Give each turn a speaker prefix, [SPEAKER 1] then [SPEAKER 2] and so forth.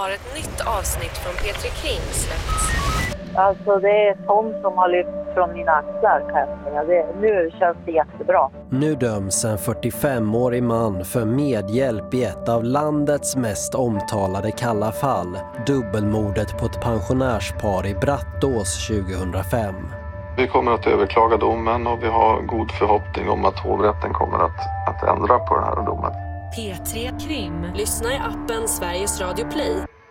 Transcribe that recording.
[SPEAKER 1] har ett nytt avsnitt från P3 Krim släppts.
[SPEAKER 2] Alltså det är sånt som har lyft från mina axlar kan jag säga. Nu känns det jättebra.
[SPEAKER 3] Nu döms en 45-årig man för medhjälp i ett av landets mest omtalade kalla fall. Dubbelmordet på ett pensionärspar i Brattås 2005.
[SPEAKER 4] Vi kommer att överklaga domen och vi har god förhoppning om att hovrätten kommer att ändra på den här domen.
[SPEAKER 1] P3 Krim. Lyssna i appen Sveriges Radio Play.